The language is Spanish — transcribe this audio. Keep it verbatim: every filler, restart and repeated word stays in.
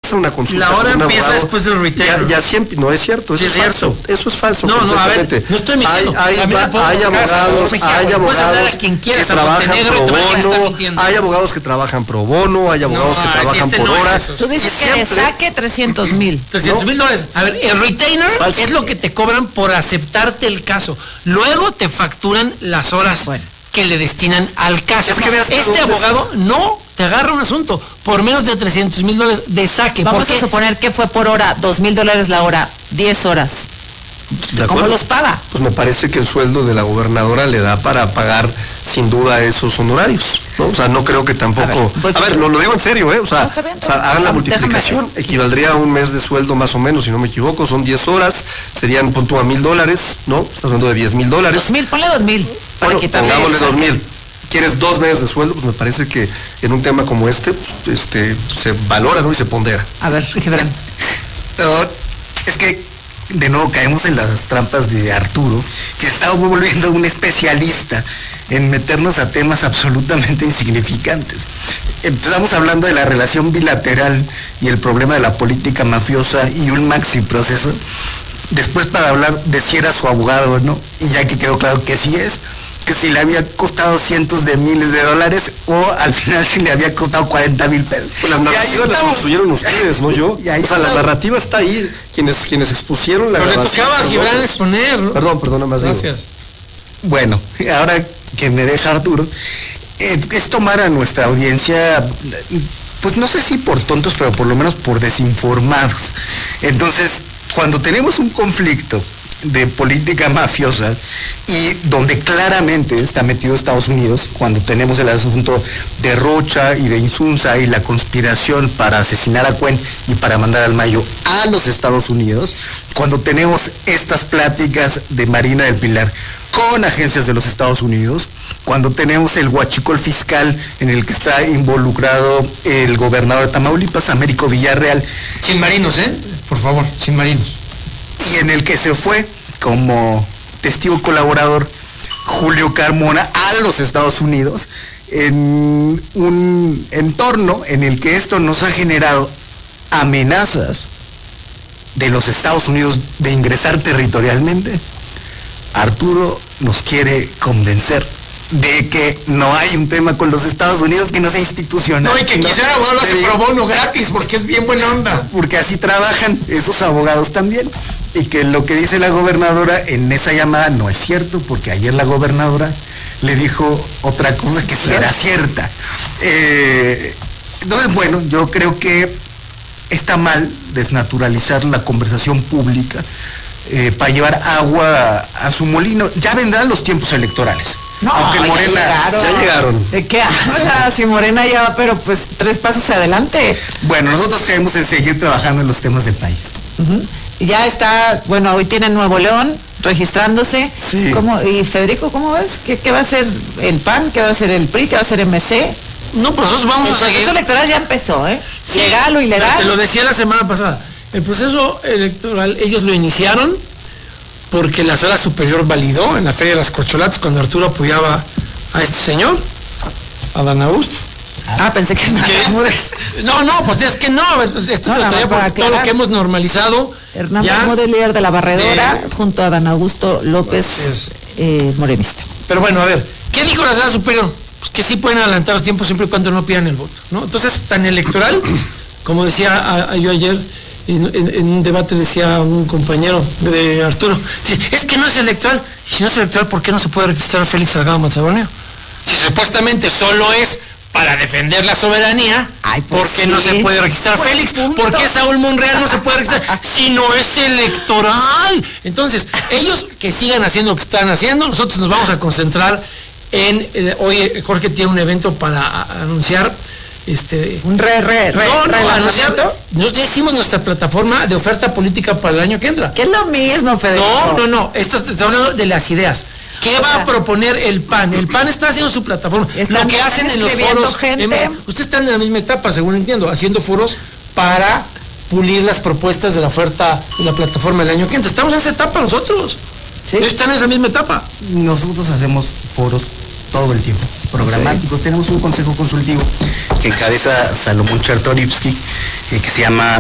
hacer una consulta. La hora con un empieza abogado, después del retainer. Ya, ya siempre, no es cierto, eso Sí, es, es falso. cierto. Eso es falso. No, no, a ver, no estoy mintiendo. Hay, hay, va, hay abogados, hay abogados quien quieras, que trabajan Montenegro, pro bono, mintiendo. hay abogados que trabajan pro bono, hay abogados No, que trabajan este por no es hora. eso. Tú dices Y que de siempre- saque trescientos mil. trescientos mil dólares. A ver, el retainer Falso. es lo que te cobran por aceptarte el caso. Luego te facturan las horas Bueno. que le destinan al caso. Es que veas este dónde abogado no te agarra un asunto por menos de trescientos mil dólares de saque. Vamos porque a suponer que fue por hora, dos mil dólares la hora, diez horas. ¿De ¿Cómo acuerdo? los paga? Pues me parece que el sueldo de la gobernadora le da para pagar sin duda esos honorarios, ¿no? O sea, no creo que tampoco... A ver, voy A ver, con- lo, lo digo en serio, ¿eh? O sea, No, está bien, o sea, está hagan la bien. Déjame multiplicación, equivaldría a un mes de sueldo más o menos, si no me equivoco, son diez horas, serían, pon tú, a mil dólares, ¿no? Estás hablando de diez mil dólares. Dos mil, ponle dos mil. Para Bueno, quitarle pongámosle el dos saque. mil. ¿Quieres dos meses de sueldo? Pues me parece que en un tema como este, pues, este, se valora, ¿no? Y se pondera. A ver, Gibran. No, es que de nuevo caemos en las trampas de Arturo, que está volviendo un especialista en meternos a temas absolutamente insignificantes. Empezamos hablando de la relación bilateral y el problema de la política mafiosa y un maxi proceso. Después para hablar de si era su abogado o no, y ya que quedó claro que sí es, que si le había costado cientos de miles de dólares o al final si le había costado cuarenta mil pesos. Pues las Y ahí narrativas las estamos. construyeron ustedes, no yo. Y ahí O sea, la estamos. narrativa está ahí, quienes, quienes expusieron la Pero le grabación tocaba a fueron Gibran otros. exponer, ¿no? Perdón, perdona más. digo. Gracias. Bueno, ahora que me deja Arturo, eh, es tomar a nuestra audiencia, pues no sé si por tontos, pero por lo menos por desinformados. Entonces, cuando tenemos un conflicto de política mafiosa y donde claramente está metido Estados Unidos, cuando tenemos el asunto de Rocha y de Insunza y la conspiración para asesinar a Cuen y para mandar al Mayo a los Estados Unidos, cuando tenemos estas pláticas de Marina del Pilar con agencias de los Estados Unidos, cuando tenemos el huachicol fiscal en el que está involucrado el gobernador de Tamaulipas, Américo Villarreal, Sin marinos, ¿eh? Por favor, sin marinos. y en el que se fue como testigo colaborador Julio Carmona a los Estados Unidos, en un entorno en el que esto nos ha generado amenazas de los Estados Unidos de ingresar territorialmente. Arturo nos quiere convencer de que no hay un tema con los Estados Unidos que no sea institucional. No, y que sino quisiera abogado lo hace de- pro bono gratis, porque es bien buena onda. porque así trabajan esos abogados también, y que lo que dice la gobernadora en esa llamada no es cierto, porque ayer la gobernadora le dijo otra cosa que sí era cierta. Eh, entonces, bueno, yo creo que está mal desnaturalizar la conversación pública eh, para llevar agua a su molino. Ya vendrán los tiempos electorales. No, Aunque ya Morena llegaron. Ya llegaron. ¿De qué hablas? Si Morena ya va, pero pues tres pasos adelante. Bueno, nosotros queremos en seguir trabajando en los temas del país. Ujú. Ya está, bueno, hoy tiene Nuevo León registrándose. Sí. ¿Cómo, y Federico, ¿cómo ves? ¿Qué, ¿Qué va a hacer el P A N? ¿Qué va a hacer el P R I? ¿Qué va a hacer M C? No, pues nosotros vamos El a seguir. proceso electoral ya empezó, ¿eh? Sí, Legal o pero ilegal. te lo decía la semana pasada. El proceso electoral, ellos lo iniciaron porque la sala superior validó en la Feria de las Corcholatas cuando Arturo apoyaba a este señor, a Dan Augusto. Ah, pensé que no. ¿Qué? No, no, pues es que no, esto No, te nada estaría más para por todo lo aclarar. que hemos normalizado. Hernán ya. Bermúdez, líder de la barredora, de- junto a Dan Augusto López, Así eh, morenista. Pero bueno, a ver, ¿qué dijo la sala superior? Pues que sí pueden adelantar los tiempos siempre y cuando no pidan el voto, ¿no? Entonces, tan electoral, como decía a- a yo ayer, en, en- en un debate decía un compañero de Arturo, dice, es que no es electoral, y si no es electoral, ¿por qué no se puede registrar a Félix Salgado Macedonio? Si supuestamente solo es para defender la soberanía, Ay, pues ¿por qué sí. no se puede registrar Buen Félix? punto. ¿Por qué Saúl Monreal no se puede registrar si no es electoral? Entonces, ellos que sigan haciendo lo que están haciendo, nosotros nos vamos a concentrar en, eh, hoy eh, Jorge tiene un evento para a- anunciar, este... Un re, re, re, no, no, relanzamiento. anunciar, nosotros ya hicimos nuestra plataforma de oferta política para el año que entra. Que es lo mismo, Federico. No, no, no, esto estoy hablando de las ideas. ¿Qué O va sea, a proponer el P A N? El P A N está haciendo su plataforma. Están- Lo que hacen están en los escribiendo foros. gente. M C, ustedes están en la misma etapa, según entiendo, haciendo foros para pulir las propuestas de la oferta de la plataforma del año que entra. Estamos en esa etapa nosotros. Sí. Ellos están en esa misma etapa. Nosotros hacemos foros todo el tiempo, programáticos. Tenemos un consejo consultivo que encabeza Salomón Chertorivsky, eh, que se llama